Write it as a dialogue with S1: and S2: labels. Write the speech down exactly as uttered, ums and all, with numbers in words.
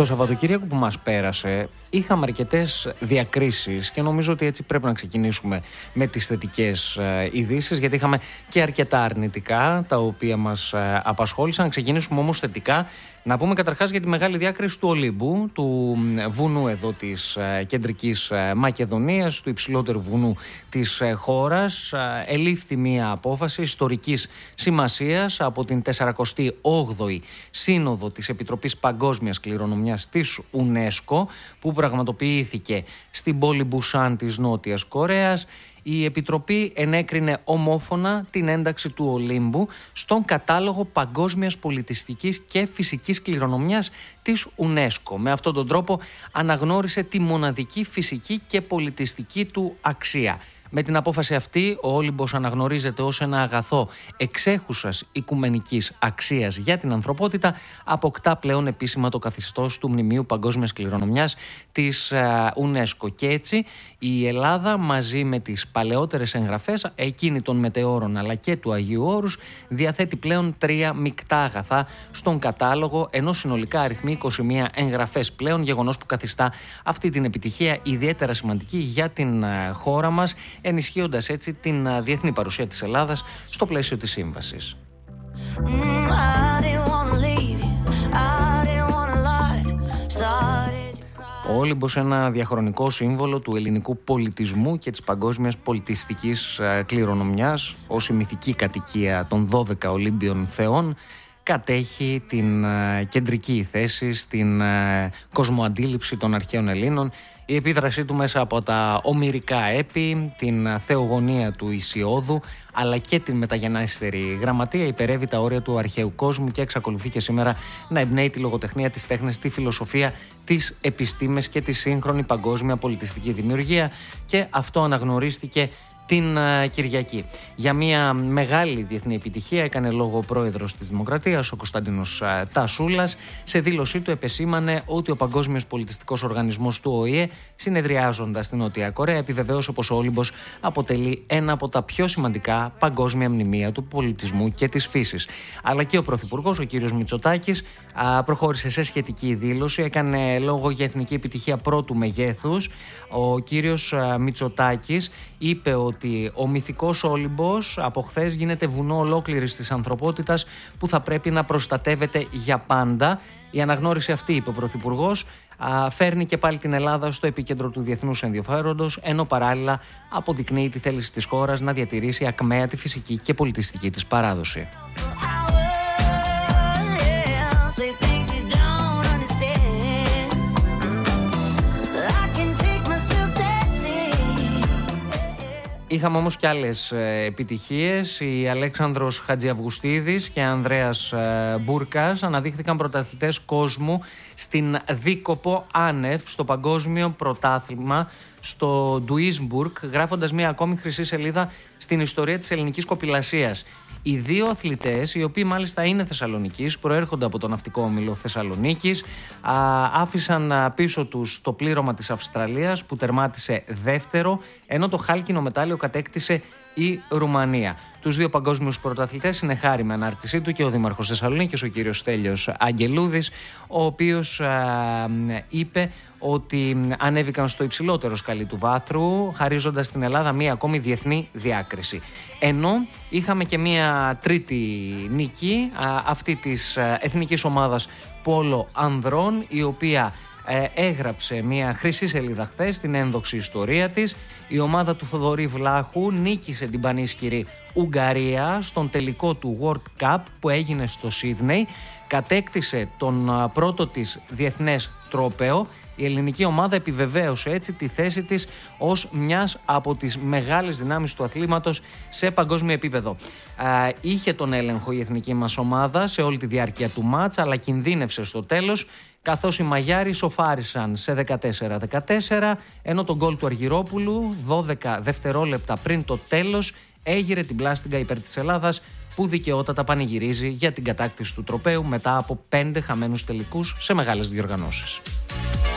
S1: Το Σαββατοκύριακο που μας πέρασε είχαμε αρκετές διακρίσεις και νομίζω ότι έτσι πρέπει να ξεκινήσουμε με τις θετικές ε, ειδήσεις, γιατί είχαμε και αρκετά αρνητικά τα οποία μας ε, απασχόλησαν. Να ξεκινήσουμε όμως θετικά. Να πούμε καταρχάς για τη μεγάλη διάκριση του Ολύμπου, του βουνού εδώ της ε, κεντρικής ε, Μακεδονίας, του υψηλότερου βουνού της ε, χώρας. Ε, ελήφθη μια απόφαση ιστορικής σημασίας από την σαρανταοκτώ όγδοη Σύνοδο της Επιτροπής Παγκόσμιας Κληρονομιάς της UNESCO, που πραγματοποιήθηκε στην πόλη Μπουσάν της Νότιας Κορέας. Η Επιτροπή ενέκρινε ομόφωνα την ένταξη του Ολύμπου στον κατάλογο παγκόσμιας πολιτιστικής και φυσικής κληρονομιάς της UNESCO. Με αυτόν τον τρόπο αναγνώρισε τη μοναδική φυσική και πολιτιστική του αξία. Με την απόφαση αυτή, ο Όλυμπος αναγνωρίζεται ως ένα αγαθό εξέχουσας οικουμενικής αξίας για την ανθρωπότητα, αποκτά πλέον επίσημα το καθεστώς του Μνημείου Παγκόσμιας Κληρονομιάς της UNESCO. Και έτσι η Ελλάδα, μαζί με τις παλαιότερες εγγραφές, εκείνη των μετεώρων αλλά και του Αγίου Όρους, διαθέτει πλέον τρία μεικτά αγαθά στον κατάλογο, ενώ συνολικά αριθμεί είκοσι μία εγγραφές πλέον, γεγονός που καθιστά αυτή την επιτυχία ιδιαίτερα σημαντική για την χώρα μας, ενισχύοντας έτσι την διεθνή παρουσία της Ελλάδας στο πλαίσιο της σύμβασης. Ο Όλυμπος, ένα διαχρονικό σύμβολο του ελληνικού πολιτισμού και της παγκόσμιας πολιτιστικής κληρονομιάς, ως η μυθική κατοικία των δώδεκα Ολύμπιων θεών, κατέχει την κεντρική θέση στην κοσμοαντίληψη των αρχαίων Ελλήνων. Η επίδρασή του μέσα από τα ομηρικά έπι, την θεογονία του Ησιώδου, αλλά και την μεταγενέστερη γραμματεία, υπερεύει τα όρια του αρχαίου κόσμου και εξακολουθεί και σήμερα να εμπνέει τη λογοτεχνία, τις τέχνες, τη φιλοσοφία, τις επιστήμες και τη σύγχρονη παγκόσμια πολιτιστική δημιουργία, και αυτό αναγνωρίστηκε την uh, Κυριακή. Για μια μεγάλη διεθνή επιτυχία έκανε λόγο ο πρόεδρος της Δημοκρατίας, ο Κωνσταντίνος uh, Τασούλας. Σε δήλωσή του επεσήμανε ότι ο Παγκόσμιος Πολιτιστικός Οργανισμός του Ο Η Ε, συνεδριάζοντας στην Νότια Κορέα, επιβεβαίωσε πως ο Όλυμπος αποτελεί ένα από τα πιο σημαντικά παγκόσμια μνημεία του πολιτισμού και της φύσης. Αλλά και ο Πρωθυπουργός, ο κύριος Μητσοτάκης, uh, προχώρησε σε σχετική δήλωση, έκανε λόγο για εθνική επιτυχία πρώτου μεγέθους. Ο κύριος uh, Μητσοτάκης είπε ότι ότι ο μυθικός Όλυμπος από χθες γίνεται βουνό ολόκληρης της ανθρωπότητας που θα πρέπει να προστατεύεται για πάντα. Η αναγνώριση αυτή, είπε ο Πρωθυπουργός, φέρνει και πάλι την Ελλάδα στο επίκεντρο του διεθνούς ενδιαφέροντος, ενώ παράλληλα αποδεικνύει τη θέληση της χώρας να διατηρήσει ακμαία τη φυσική και πολιτιστική της παράδοση. Είχαμε όμως και άλλες ε, επιτυχίες. Οι Αλέξανδρος Χατζιαυγουστίδης και Ανδρέας ε, Μπούρκας αναδείχθηκαν πρωταθλητές κόσμου στην δίκοπο άνευ στο παγκόσμιο πρωτάθλημα στο Ντουίσμπουργκ, γράφοντας μια ακόμη χρυσή σελίδα στην ιστορία της ελληνικής κοπηλασίας. Οι δύο αθλητές, οι οποίοι μάλιστα είναι Θεσσαλονικείς, προέρχονται από το ναυτικό όμιλο Θεσσαλονίκης, α, άφησαν πίσω τους το πλήρωμα της Αυστραλίας που τερμάτισε δεύτερο, ενώ το χάλκινο μετάλλιο κατέκτησε η Ρουμανία. Τους δύο παγκόσμιους πρωταθλητές είναι χάρη με ανάρτησή του και ο Δήμαρχος Θεσσαλονίκης, ο κύριος Στέλιος Αγγελούδης, ο οποίος α, είπε ότι ανέβηκαν στο υψηλότερο σκαλί του βάθρου, χαρίζοντας στην Ελλάδα μία ακόμη διεθνή διάκριση. Ενώ είχαμε και μία τρίτη νίκη α, αυτή της α, εθνικής ομάδας πόλο ανδρών, η οποία ε, έγραψε μία χρυσή σελίδα χθες στην ένδοξη ιστορία της. Η ομάδα του Θοδωρή Βλάχου νίκησε την πανίσχυρη Ουγγαρία στον τελικό του World Cup που έγινε στο Σίδνεϊ, κατέκτησε τον α, πρώτο της διεθνές τρόπαιο. Η ελληνική ομάδα επιβεβαίωσε έτσι τη θέση της ως μιας από τις μεγάλες δυνάμεις του αθλήματος σε παγκόσμιο επίπεδο. Α, είχε τον έλεγχο η εθνική μας ομάδα σε όλη τη διάρκεια του μάτς, αλλά κινδύνευσε στο τέλος, καθώς οι Μαγιάροι σοφάρισαν σε δεκατέσσερα δεκατέσσερα, ενώ τον γκολ του Αργυρόπουλου δώδεκα δευτερόλεπτα πριν το τέλος έγειρε την πλάστιγκα υπέρ της Ελλάδας, που δικαιότατα πανηγυρίζει για την κατάκτηση του τροπαίου μετά από πέντε χαμένους τελικούς σε μεγάλες διοργανώσεις.